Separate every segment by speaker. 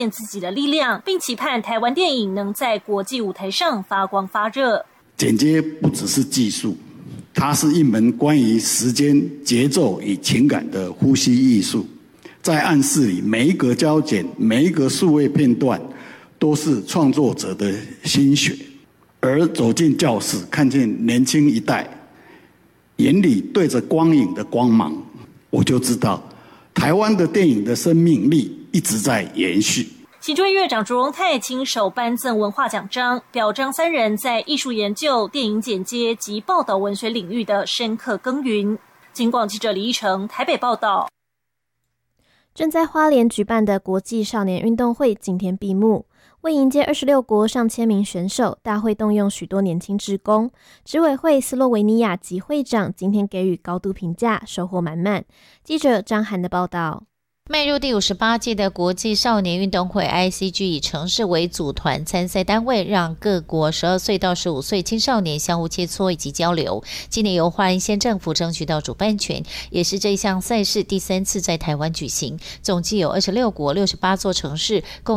Speaker 1: 自己的力量，并期盼台湾电影能在国际舞台上发光发热。
Speaker 2: 剪接不只是技术，它是一门关于时间、节奏与情感的呼吸艺术。在暗室里，每一个胶剪，每一个数位片段，都是创作者的心血。而走进教室，看见年轻一代眼里对着光影的光芒，我就知道台湾的电影的生命力一直在延续。
Speaker 1: 行政院院长卓荣泰亲手颁赠文化奖章，表彰3人在艺术研究、电影剪接及报道文学领域的深刻耕耘。警广记者李一成台北报道。
Speaker 3: 正在花莲举办的国际少年运动会今天闭幕，为迎接26国上千名选手，大会动用许多年轻志工。执委会斯洛维尼亚籍会长今天给予高度评价，收获满满。记者张涵的报道。
Speaker 4: 迈入第58届的国际少年运动会 ICG 以城市为组团参赛单位，让各国12岁到15岁青少年相互切磋以及交流。今年由花莲县政府争取到主办权，也是这项赛事第3次在台湾举行。总计有26国68座城市，共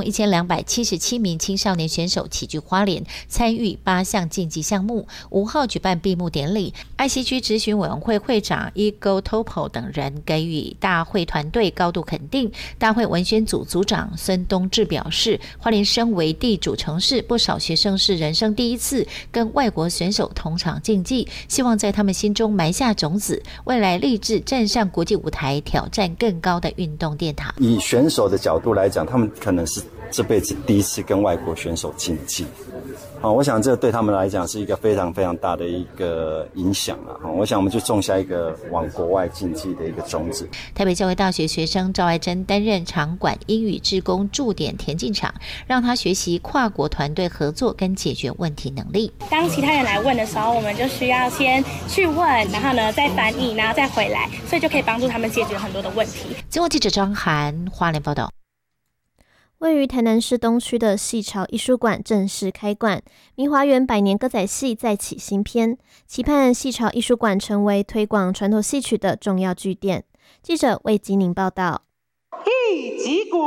Speaker 4: 1277名青少年选手齐聚花莲，参与8项竞技项目。5号举办闭幕典礼， ICG 执行委员会会长 Ego Topo 等人给予大会团队高度肯定。大会文宣组组长孙东志表示，花莲身为地主城市，不少学生是人生第一次跟外国选手同场竞技，希望在他们心中埋下种子，未来立志站上国际舞台，挑战更高的运动殿堂。
Speaker 5: 以选手的角度来讲，他们可能是这辈子第一次跟外国选手竞技，我想这对他们来讲是一个非常非常大的一个影响我想我们就种下一个往国外竞技的一个种子。
Speaker 4: 台北教会大学学生赵爱珍担任场馆英语志工驻点田径场，让他学习跨国团队合作跟解决问题能力。
Speaker 6: 当其他人来问的时候，我们就需要先去问，然后呢再翻译，然后再回来，所以就可以帮助他们解决很多的问题。
Speaker 4: 经过记者张涵花莲报道。
Speaker 3: 位于台南市东区的戏潮艺术馆正式开馆，明华园百年歌仔戏再起新篇，期盼戏潮艺术馆成为推广传统戏曲的重要据点。记者魏吉宁报道。
Speaker 7: 一击鼓，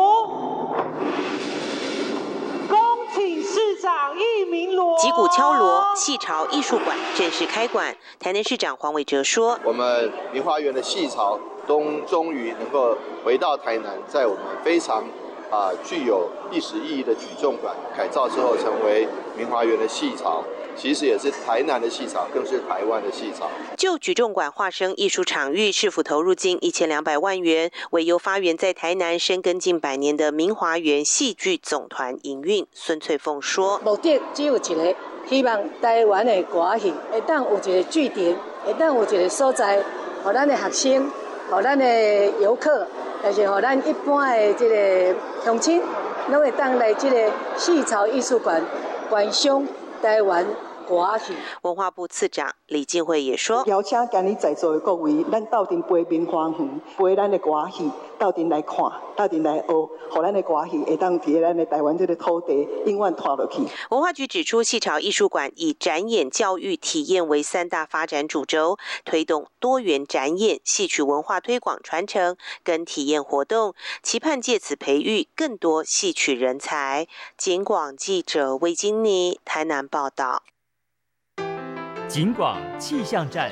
Speaker 7: 恭请市长一鸣锣。
Speaker 8: 击鼓敲锣，戏潮艺术馆正式开馆。台南市长黄伟哲说：“
Speaker 9: 我们明华园的戏潮终于能够回到台南，在我们非常具有历史意义的举重馆改造之后，成为明华园的戏潮，其实也是台南的戏潮，更是台湾的戏潮。
Speaker 8: 就举重馆化身艺术场域，市府投入近1200万元，为由发源在台南深耕近100年的明华园戏剧总团营运。孙翠凤说：“
Speaker 10: 目的只有一个，希望台湾的歌戏会当有一个据点，会当有一个所在，让咱的学生，让咱的游客。”但是，让咱一般的这个乡亲，拢会当来这个戏潮艺术馆观赏台湾歌戏。
Speaker 8: 文化部次长李进惠也说：“
Speaker 11: 邀请今日在座的各位，咱斗阵陪明华园，陪咱的歌戏，斗阵来看，斗阵来学，让咱的歌戏会当伫咱的台湾这个土地永远拖落去。”
Speaker 8: 文化局指出，戏潮艺术馆以展演、教育、体验为3大发展主轴，推动多元展演、戏曲文化推广传承跟体验活动，期盼借此培育更多戏曲人才。警广记者魏金妮台南报道。
Speaker 12: 警广气象站。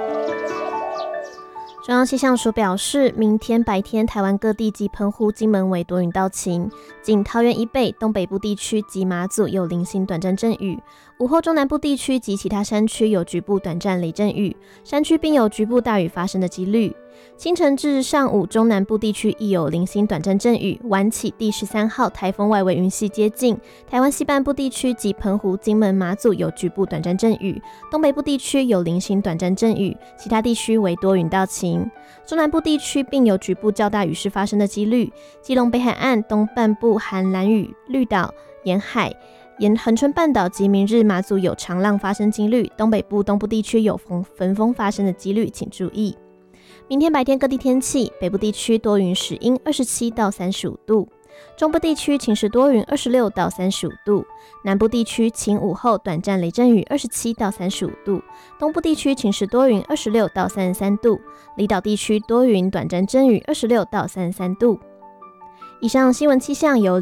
Speaker 3: 中央气象署表示，明天白天台湾各地及澎湖、金门为多云到晴，仅桃园以北、东北部地区及马祖有零星短暂阵雨。午后中南部地区及其他山区有局部短暂雷阵雨，山区并有局部大雨发生的几率。清晨至上午，中南部地区亦有零星短暂阵雨。晚起第13号台风外围云系接近，台湾西半部地区及澎湖、金门、马祖有局部短暂阵雨，东北部地区有零星短暂阵雨，其他地区为多云到晴。中南部地区并有局部较大雨势发生的几率。基隆北海岸东半部含兰屿、绿岛沿海。沿恒春半岛及明日马祖有长浪发生几率，东北部、东部地区有焚风发生的几率，请注意。明天白天各地天气，北部地区多云时阴27到35度，中部地区晴时多云26到35度，南部地区晴午后短暂雷阵雨27到35度，东部地区晴时多云26到33度，离岛地区多云短暂阵雨26到33度。以上新闻气象由